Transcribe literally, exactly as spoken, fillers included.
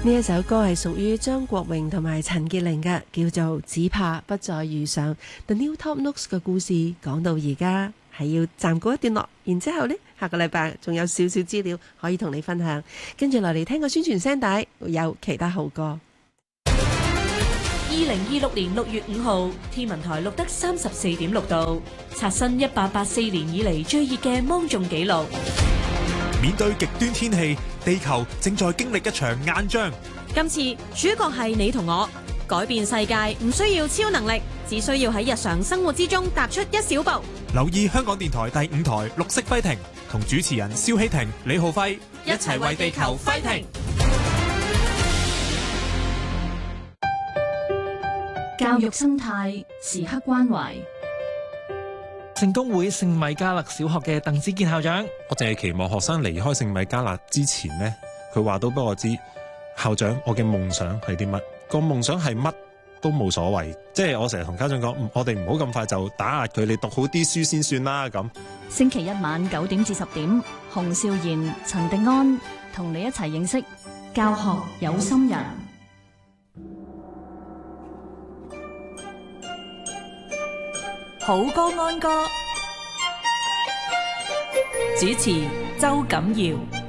呢一首歌係屬於張國榮同埋陳潔靈嘅，叫做《只怕不再遇上》。The New Top Notes 嘅故事講到而家係要暫告一段落，然之後呢，下個禮拜仲有少少資料可以同你分享。跟住落嚟聽個宣傳聲帶，有其他好歌。 二零二六年六月五號，天文台錄得三十四點六度，刷新一八八四年以嚟最熱嘅芒種紀錄。 面對極端天氣，地球正在經歷一場硬仗。 今次主角係你同我，改變世界唔需要超能力，只需要喺日常生活之中踏出一小步。 留意香港電台第五台綠色揮停，同主持人蕭希婷、李浩輝一齊為地球揮停。 教育生態時刻關懷。 聖公會聖米迦勒小學嘅鄧子健校長， 我淨係期望學生離開聖米迦勒之前呢，佢話到俾我知，校長，我嘅夢想係啲乜？個夢想係乜都冇所謂，即係我成日同家長講，我哋唔好咁快就打壓佢，你讀好啲書先算啦咁。 星期一晚九點至十點，洪少賢、陳迪安同你一齊認識教學有心人。 好歌安歌，主持周錦堯。